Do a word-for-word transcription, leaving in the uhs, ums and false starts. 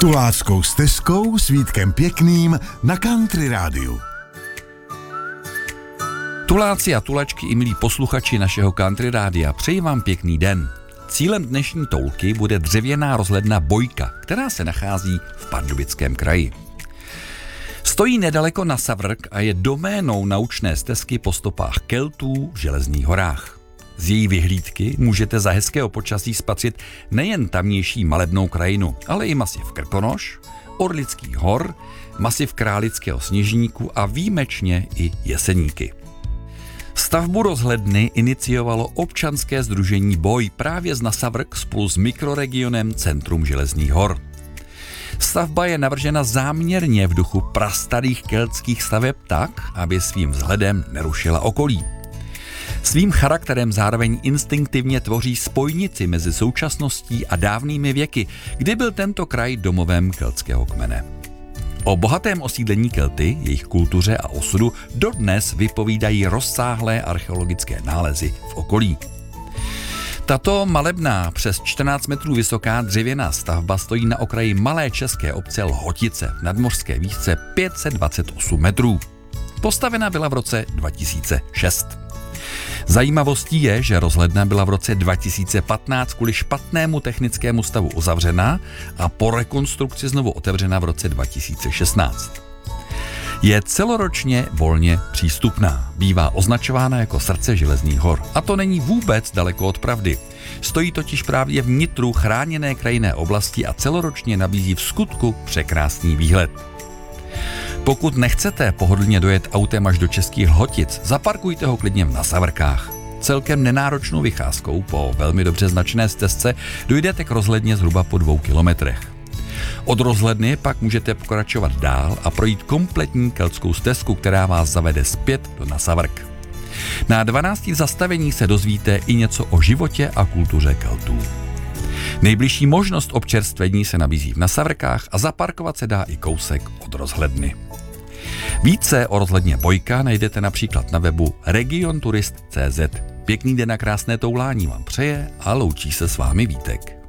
Tuláckou stezkou s Vítkem Pěkným na Country Rádiu. Tuláci a tulačky i milí posluchači našeho Country Rádia, přeji vám pěkný den. Cílem dnešní toulky bude dřevěná rozhledna Bojka, která se nachází v Pardubickém kraji. Stojí nedaleko na Savrk a je doménou naučné stezky po stopách Keltů v Železných horách. Z její vyhlídky můžete za hezkého počasí spatřit nejen tamnější malebnou krajinu, ale i masiv Krkonoš, Orlických hor, masiv Králického sněžníku a výjimečně i Jeseníky. Stavbu rozhledny iniciovalo občanské sdružení Boj právě z Nasavrk spolu s mikroregionem Centrum Železných hor. Stavba je navržena záměrně v duchu prastarých keltských staveb tak, aby svým vzhledem nerušila okolí. Svým charakterem zároveň instinktivně tvoří spojnici mezi současností a dávnými věky, kdy byl tento kraj domovem keltského kmene. O bohatém osídlení Kelty, jejich kultuře a osudu dodnes vypovídají rozsáhlé archeologické nálezy v okolí. Tato malebná, přes čtrnáct metrů vysoká dřevěná stavba stojí na okraji malé české obce Lhotice v nadmořské výšce pět set dvacet osm metrů. Postavena byla v roce dva tisíce šest. Zajímavostí je, že rozhledna byla v roce dva tisíce patnáct kvůli špatnému technickému stavu uzavřena a po rekonstrukci znovu otevřena v roce dva tisíce šestnáct. Je celoročně volně přístupná. Bývá označována jako srdce Železných hor. A to není vůbec daleko od pravdy. Stojí totiž právě v nitru chráněné krajinné oblasti a celoročně nabízí v skutku překrásný výhled. Pokud nechcete pohodlně dojet autem až do Českých Lhotic, zaparkujte ho klidně v Nasavrkách. Celkem nenáročnou vycházkou po velmi dobře značené stezce dojdete k rozhledně zhruba po dvou kilometrech. Od rozhledny pak můžete pokračovat dál a projít kompletní keltskou stezku, která vás zavede zpět do Nasavrk. Na dvanácti zastavení se dozvíte i něco o životě a kultuře Keltů. Nejbližší možnost občerstvení se nabízí v Nasavrkách a zaparkovat se dá i kousek od rozhledny. Více o rozhledně Bojka najdete například na webu regionturist tečka cé zet. Pěkný den a krásné toulání vám přeje a loučí se s vámi Vítek.